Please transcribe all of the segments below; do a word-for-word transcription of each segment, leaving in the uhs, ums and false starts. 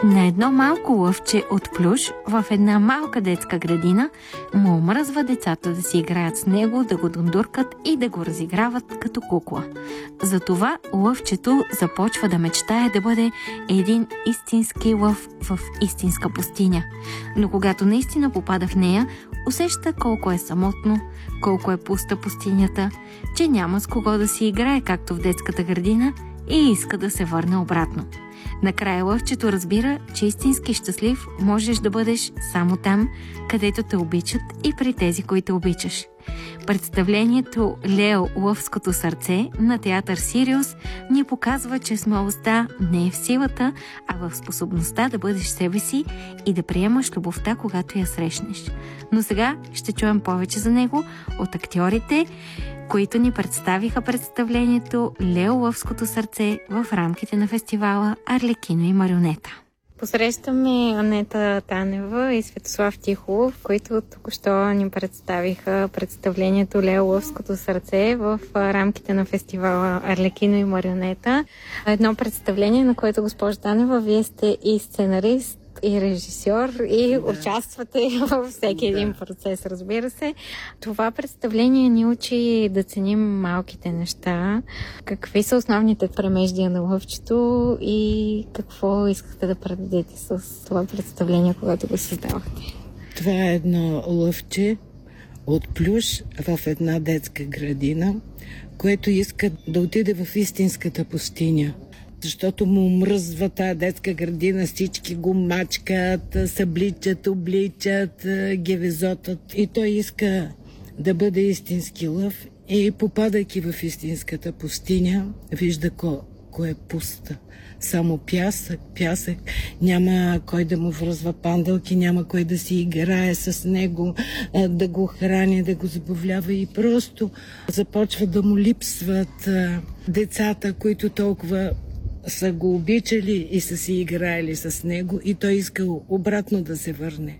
На едно малко лъвче от плюш в една малка детска градина му омръзва децата да си играят с него, да го дундуркат и да го разиграват като кукла. Затова лъвчето започва да мечтае да бъде един истински лъв в истинска пустиня. Но когато наистина попада в нея, усеща колко е самотно, колко е пуста пустинята, че няма с кого да си играе както в детската градина и иска да се върне обратно. Накрая лъвчето разбира, че истински щастлив можеш да бъдеш само там, където те обичат и при тези, които обичаш. Представлението Лео лъвското сърце на театър Сириус ни показва, че смелостта не е в силата, а в способността да бъдеш себе си и да приемаш любовта, когато я срещнеш. Но сега ще чуем повече за него от актьорите, които ни представиха представлението Лео лъвското сърце в рамките на фестивала Арлекино и марионета. Посрещаме Анета Танева и Светослав Тихолов, които току-що ни представиха представлението Лео лъвското сърце в рамките на фестивала Арлекино и марионета. Едно представление, на което, госпожа Танева, вие сте и сценарист, и режисьор, и да. Участвате във всеки един да. Процес, разбира се. Това представление ни учи да ценим малките неща. Какви са основните премеждия на лъвчето и какво искате да предадете с това представление, когато го създавахте? Това е едно лъвче от плюш в една детска градина, което иска да отиде в истинската пустиня. Защото му мръзва тая детска градина, всички го мачкат, събличат, обличат, гевезотат. И той иска да бъде истински лъв и попадайки в истинската пустиня, вижда ко, ко е пуста. Само пясък, пясък, няма кой да му връзва панделки, няма кой да си играе с него, да го храни, да го забавлява и просто започва да му липсват децата, които толкова са го обичали и са си играели с него и той иска обратно да се върне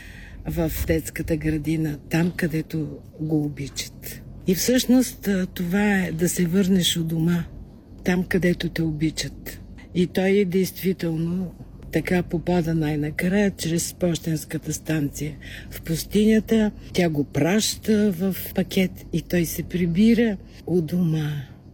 в детската градина, там където го обичат. И всъщност това е да се върнеш у дома, там където те обичат. И той действително така попада най-накрая чрез пощенската станция в пустинята. Тя го праща в пакет и той се прибира у дома.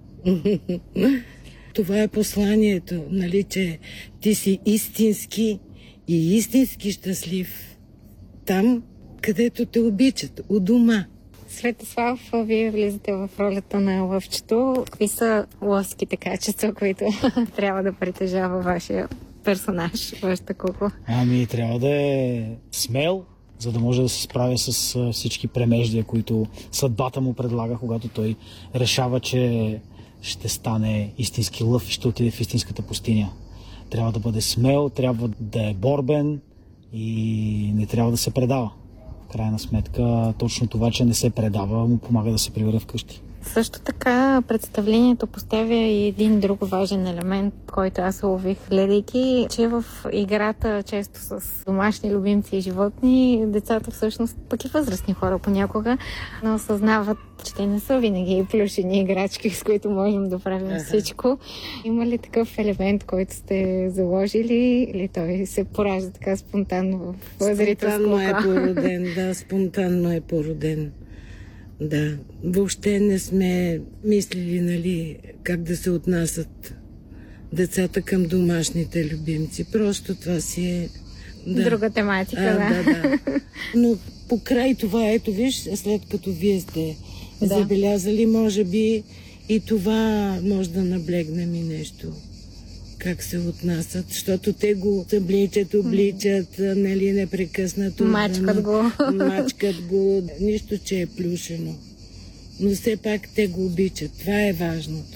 Това е посланието, нали, че ти си истински и истински щастлив там, където те обичат, у дома. Светослав, вие влизате в ролята на лъвчето. Какви са лъвските качества, които трябва да притежава вашия персонаж, вашата кукла? Ами, трябва да е смел, за да може да се справя с всички премеждия, които съдбата му предлага, когато той решава, че ще стане истински лъв и ще отиде в истинската пустиня. Трябва да бъде смел, трябва да е борбен и не трябва да се предава. В крайна сметка, точно това, че не се предава, му помага да се прибере вкъщи. Също така представлението поставя и един друг важен елемент, който аз улових, гледайки, че в играта често с домашни любимци и животни, децата всъщност, пък и възрастни хора понякога, но осъзнават, че те не са винаги плюшени играчки, с които можем да правим ага. всичко. Има ли такъв елемент, който сте заложили, или той се поражда така спонтанно в зрителско око? Спонтанно е породен, да, спонтанно е породен. Да, въобще не сме мислили, нали, как да се отнасят децата към домашните любимци. Просто това си е... Да. Друга тематика, а, да. да, да. Но покрай това, ето виж, след като вие сте да. забелязали, може би и това може да наблегнем и нещо. Как се отнасят, защото те го събличат, обличат, нали, непрекъснато. Мачкат го. Мачкат го. Нищо, че е плюшено. Но все пак те го обичат. Това е важното.